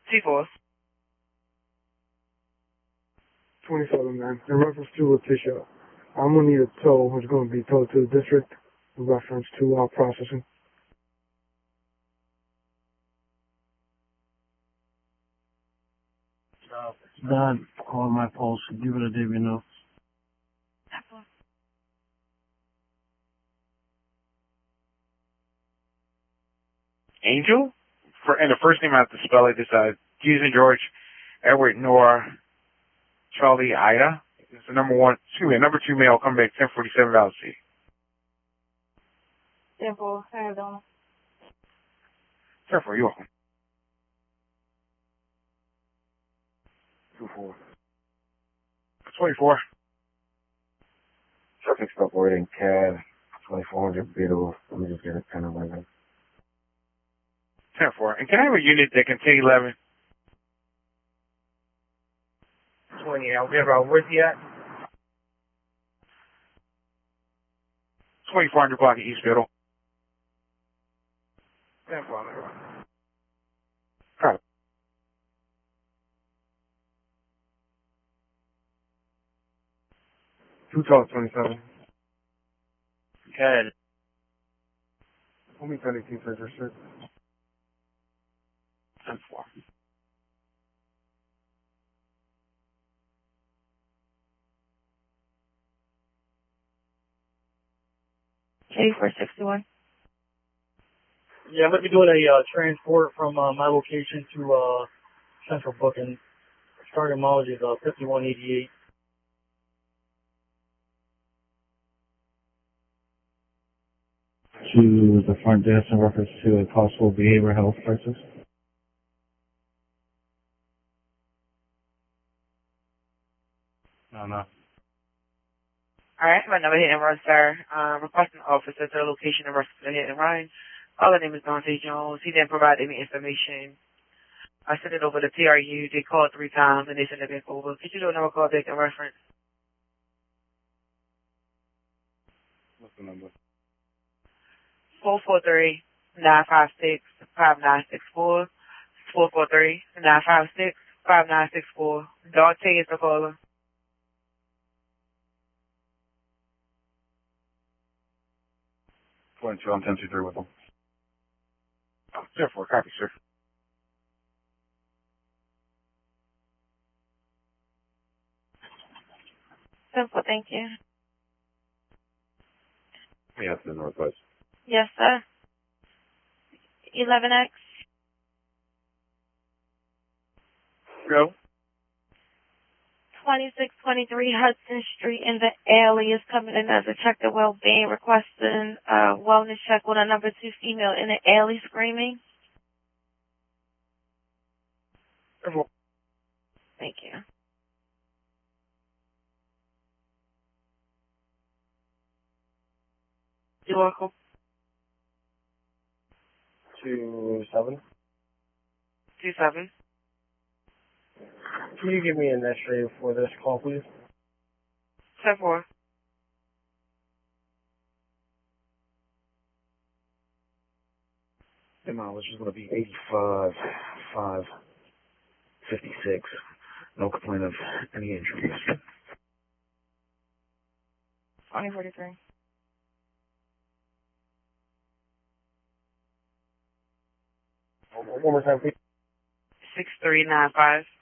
T4. 27, man. In reference to Letitia, I'm going to need a tow. It's going to be towed to the district in reference to our processing. Dad, call my pulse. Give it a day, you know. Angel? And the first name I have to spell it is Susan George, Edward Noah, Charlie Ida. It's the number 2 male, come back 1047 Valley C. 10-4, Arizona. 10-4, you welcome. 2-4. 24. Traffic stop waiting, CAD, 2400 Beetle. Let me just get it kind of like that. 10-4. And can I have a unit that can take 11? 20, I'll get about, where's he at? 2400 block of East Middle. 10-4. Copy. Two talk 27. CAD. Hold me 1018 Treasure Street. 10-4. K461. Yeah, I'm going to be doing a transport from my location to Central Booking. Starting mileage is 5188. To the front desk in reference to a possible behavioral health crisis. No. Alright, my number hit and run, sir. Requesting officer to the location of the hit and run. Caller name is Dante Jones. He didn't provide any information. I sent it over to PRU. They called 3 times and they sent it back over. Could you do another call back in reference? What's the number? 443-956-5964. 443-956-5964. Dante is the caller. I'm 1023 with them. 10-4, copy, sir. Simple, thank you. Yeah, it's the Northwest. Yes, sir. 11X. Go. 2623 Hudson Street in the alley is coming in as a check to well-being, requesting a wellness check with a number 2 female in the alley screaming. Thank you. You're welcome. 27. 27. Can you give me an X-ray for this call, please? 10-4. The mileage is going to be 85, 5, 56. No complaint of any injuries. 2043. One more time, please. 6395.